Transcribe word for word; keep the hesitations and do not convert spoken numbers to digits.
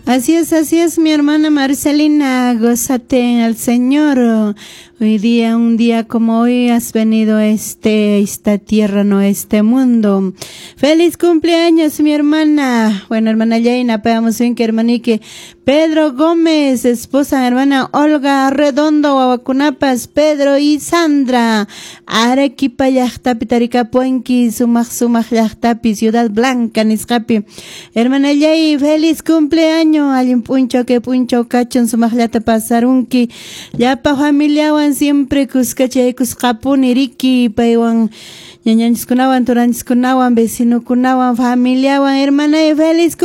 Así es, así es, mi hermana Marcelina, gózate al Señor. Hoy día, un día como hoy, has venido a este, esta tierra, no a este mundo. ¡Feliz cumpleaños, mi hermana! Bueno, hermana Yaina, pegamos bien que hermanique Pedro Gómez, esposa, hermana Olga Redondo, Guacunapas, Pedro y Sandra. Arequipa, Yachtapi, Taricapuenqui, Sumaj, Sumaj, Yachtapi, Ciudad Blanca, Niscapi. Hermana Yay, feliz cumpleaños. Alguien puncho que puncho cachon, Sumaj, Yata pasarunki. Yapa familia, siempre kuskache kuskapun iriki paiwan ñañaniskunawan turanniskunawan vecinokunawan familiawan hermana y feliz